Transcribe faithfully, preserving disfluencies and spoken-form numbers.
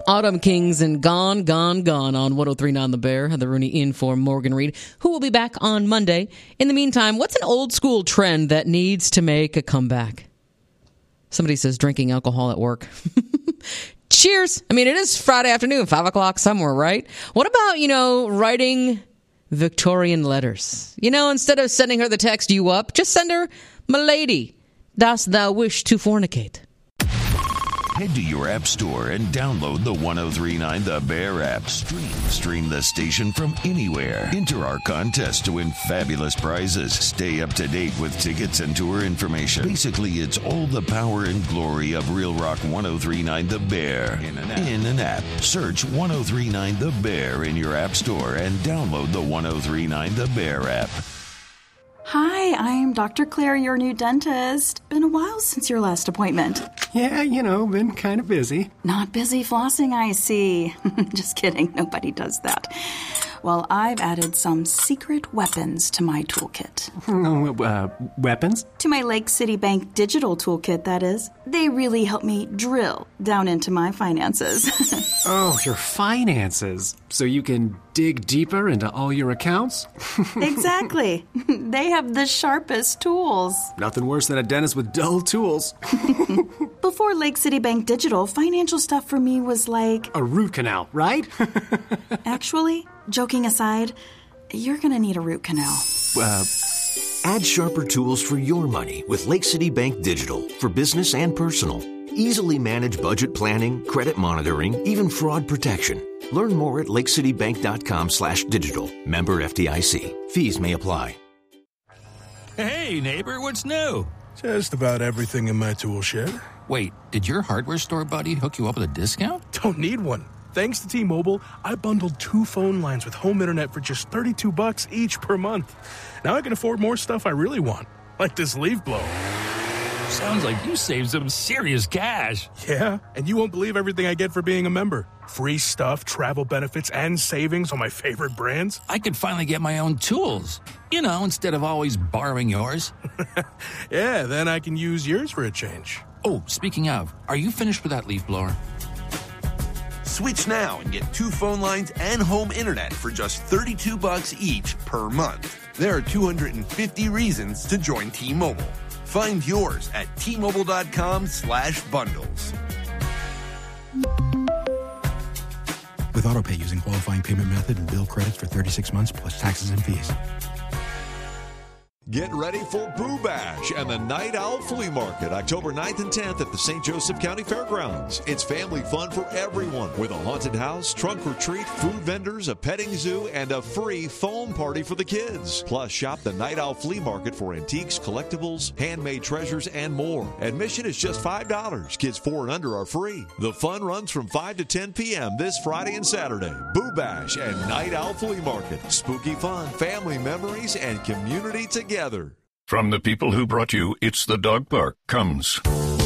Autumn Kings and Gone, Gone, Gone on one oh three point nine The Bear. Heather Rooney in for Morgan Reed, who will be back on Monday. In the meantime, what's an old school trend that needs to make a comeback? Somebody says drinking alcohol at work. Cheers. I mean, it is Friday afternoon, five o'clock somewhere, right? What about, you know, writing Victorian letters? You know, instead of sending her the text, you up, just send her, my lady, dost thou wish to fornicate? Head to your app store and download the one oh three point nine The Bear app. Stream, stream the station from anywhere. Enter our contest to win fabulous prizes. Stay up to date with tickets and tour information. Basically, it's all the power and glory of Real Rock one oh three point nine The Bear. In an app. In an app. Search one oh three point nine The Bear in your app store and download the one oh three point nine The Bear app. Hi, I'm Doctor Claire, your new dentist. Been a while since your last appointment. Yeah, you know, been kind of busy. Not busy flossing, I see. Just kidding, nobody does that. Well, I've added some secret weapons to my toolkit. Uh, weapons? To my Lake City Bank digital toolkit, that is. They really help me drill down into my finances. Oh, your finances. So you can dig deeper into all your accounts? Exactly. They have the sharpest tools. Nothing worse than a dentist with dull tools. Before Lake City Bank Digital, financial stuff for me was like... a root canal, right? Actually, joking aside, you're gonna need a root canal. Uh... Add sharper tools for your money with Lake City Bank Digital for business and personal. Easily manage budget planning, credit monitoring, even fraud protection. Learn more at lakecitybank.com slash digital. Member F D I C. Fees may apply. Hey, neighbor, what's new? Just about everything in my tool shed. Wait, did your hardware store buddy hook you up with a discount? Don't need one. Thanks to T-Mobile, I bundled two phone lines with home internet for just thirty-two bucks each per month. Now I can afford more stuff I really want, like this leaf blower. Sounds like you saved some serious cash. Yeah, and you won't believe everything I get for being a member. Free stuff, travel benefits, and savings on my favorite brands. I could finally get my own tools. You know, instead of always borrowing yours. Yeah, then I can use yours for a change. Oh, speaking of, are you finished with that leaf blower? Switch now and get two phone lines and home internet for just thirty-two bucks each per month. There are two hundred fifty reasons to join T-Mobile. Find yours at T-Mobile.com slash bundles. With AutoPay using qualifying payment method and bill credits for thirty-six months plus taxes and fees. Get ready for Boo Bash and the Night Owl Flea Market, October ninth and tenth at the Saint Joseph County Fairgrounds. It's family fun for everyone with a haunted house, trunk or treat, food vendors, a petting zoo, and a free foam party for the kids. Plus, shop the Night Owl Flea Market for antiques, collectibles, handmade treasures, and more. Admission is just five dollars. Kids four and under are free. The fun runs from five to ten p.m. this Friday and Saturday. Boo Bash and Night Owl Flea Market. Spooky fun, family memories, and community together. From the people who brought you It's the Dog Park comes